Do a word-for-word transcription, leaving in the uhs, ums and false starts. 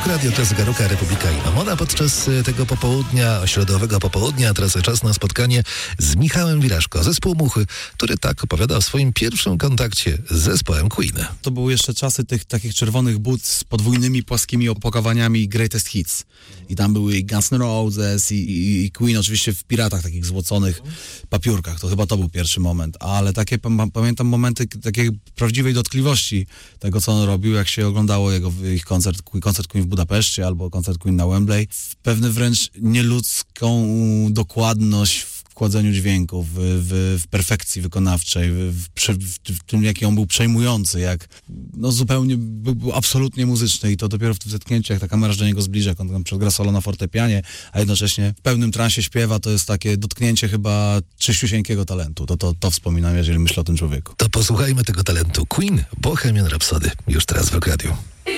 Rok Radio, to Zegaruka, Republika i Mamona. Podczas tego popołudnia, środowego popołudnia, teraz czas na spotkanie z Michałem Wiraszko, zespół Muchy, który tak opowiada o swoim pierwszym kontakcie z zespołem Queen. To były jeszcze czasy tych takich czerwonych but z podwójnymi płaskimi opakowaniami Greatest Hits. I tam były i Guns N' Roses i, i, i Queen oczywiście w piratach, takich złoconych papiurkach. To chyba to był pierwszy moment. Ale takie, pamiętam momenty takiej prawdziwej dotkliwości tego, co on robił, jak się oglądało jego ich koncert, koncert Queen w Budapeszcie albo koncert Queen na Wembley. W pewne wręcz nieludzką dokładność w kładzeniu dźwięków, w, w, w perfekcji wykonawczej, w, w, w, w tym, jaki on był przejmujący, jak no zupełnie był, był absolutnie muzyczny i to dopiero w tym zetknięciu, jak ta kamera się do niego zbliża, jak on tam gra solo na fortepianie, a jednocześnie w pełnym transie śpiewa, to jest takie dotknięcie chyba czyściusieńkiego talentu. To, to, to wspominam, jeżeli myślę o tym człowieku. To posłuchajmy tego talentu. Queen, Bohemian Rhapsody, już teraz w Rok Radio.